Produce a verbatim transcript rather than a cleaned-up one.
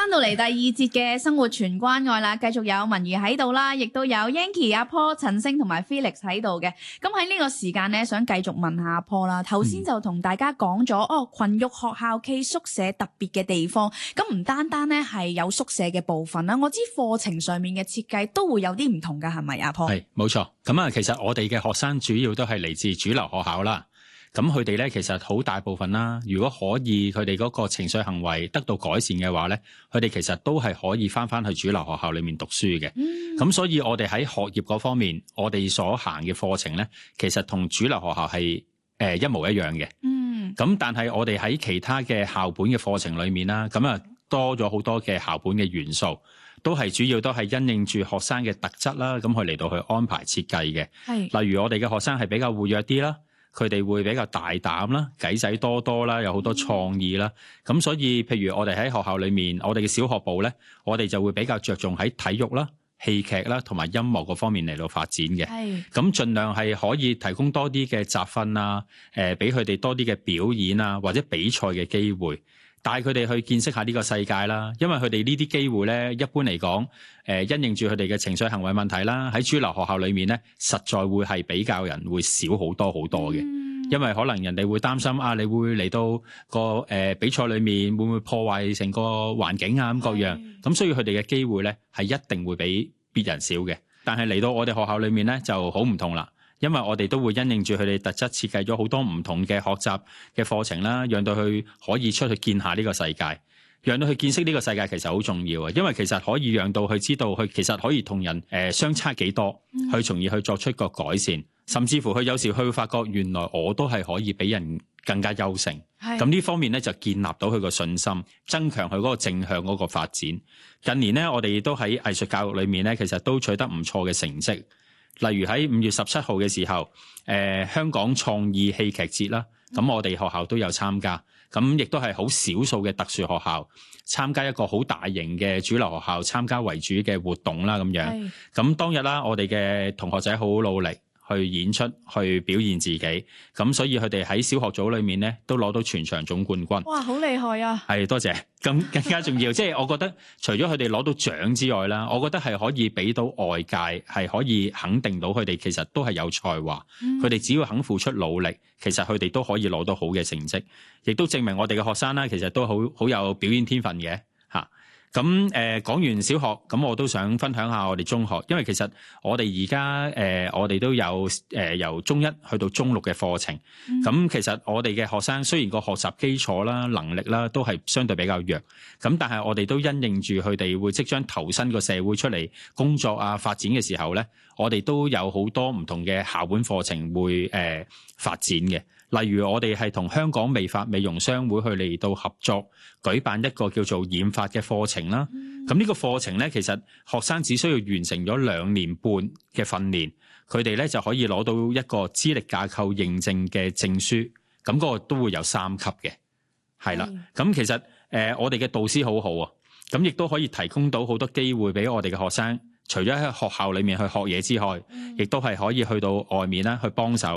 翻到嚟第二節嘅生活全關愛啦，繼續有文怡喺度啦，亦都有 Yanky、阿 Paul、陳星同埋 Felix 喺度嘅。咁喺呢個時間咧，想繼續問下阿 Paul 啦。頭先就同大家講咗、嗯、哦，群育學校暨宿舍特別嘅地方，咁唔單單咧係有宿舍嘅部分啦，我知課程上面嘅設計都會有啲唔同㗎，係咪阿 Paul？係，冇錯。咁啊，其實我哋嘅學生主要都係嚟自主流學校啦。咁佢哋咧，其實好大部分啦。如果可以，佢哋嗰個情緒行為得到改善嘅話咧，佢哋其實都係可以翻翻去主流學校裏面讀書嘅。咁、嗯、所以我哋喺學業嗰方面，我哋所行嘅課程咧，其實同主流學校係誒一模一樣嘅。嗯。咁但係我哋喺其他嘅校本嘅課程裏面啦，咁啊多咗好多嘅校本嘅元素，都係主要都係因應住學生嘅特質啦，咁去嚟到去安排設計嘅。係。例如我哋嘅學生係比較活躍啲啦。佢哋會比較大膽啦，計仔多多啦，有好多創意啦。咁、嗯、所以，譬如我哋喺學校裏面，我哋嘅小學部咧，我哋就會比較着重喺體育啦、戲劇啦同埋音樂嗰方面嚟到發展嘅。係。咁盡量係可以提供多啲嘅集訓啊，誒俾佢哋多啲嘅表演啊，或者比賽嘅機會。帶佢哋去見識下呢個世界啦，因為佢哋呢啲機會咧，一般嚟講，誒因應住佢哋嘅情緒行為問題啦，喺主流學校裏面咧，實在會係比較人會少好多好多嘅、嗯，因為可能人哋會擔心啊，你會嚟到個誒、呃、比賽裏面會唔會破壞成個環境啊咁各樣，咁所以佢哋嘅機會咧係一定會比別人少嘅。但係嚟到我哋學校裏面咧就好唔同啦。因為我哋都會因應住佢哋特質設計咗好多唔同嘅學習嘅課程啦，讓到佢可以出去見下呢個世界，讓到佢見識呢個世界其實好重要啊！因為其實可以讓到佢知道佢其實可以同人誒、呃、相差幾多，去從而去作出個改善，甚至乎佢有時佢會發覺原來我都係可以比人更加優勝。咁呢方面咧就建立到佢個信心，增強佢嗰個正向嗰個發展。近年咧，我哋都喺藝術教育裏面咧，其實都取得唔錯嘅成績。例如喺五月十七號嘅時候，誒、呃、香港創意戲劇節啦，咁我哋學校都有參加，咁亦都係好少數嘅特殊學校參加一個好大型嘅主流學校參加為主嘅活動啦，咁樣。咁當日啦，我哋嘅同學仔好努力去演出，去表現自己，咁所以佢哋喺小學組裏面咧都攞到全場總冠軍。哇，好厲害啊！係，多謝。咁更加重要，即係我覺得除咗佢哋攞到獎之外啦，我覺得係可以俾到外界係可以肯定到佢哋其實都係有才華，佢哋只要肯付出努力，其實佢哋都可以攞到好嘅成績，亦都證明我哋嘅學生啦，其實都好好有表演天分嘅嚇。咁誒講完小學，咁我都想分享下我哋中學，因為其實我哋而家誒我哋都有誒、呃、由中一去到中六嘅課程。咁、嗯、其實我哋嘅學生雖然個學習基礎啦、能力啦都係相對比較弱，咁但係我哋都因應住佢哋會即將投身個社會出嚟工作啊、發展嘅時候咧，我哋都有好多唔同嘅校本課程會誒、呃、發展嘅。例如我哋係同香港美髮美容商會去嚟到合作舉辦一個叫做染髮嘅課程啦。咁、嗯、呢個課程咧，其實學生只需要完成咗兩年半嘅訓練，佢哋咧就可以攞到一個資歷架構認證嘅證書。咁、那、嗰個都會有三級嘅，係啦。咁其實誒、呃、我哋嘅導師好好啊，咁亦都可以提供到好多機會俾我哋嘅學生，除咗喺學校裡面去學嘢之外，亦、嗯、都係可以去到外面啦去幫手。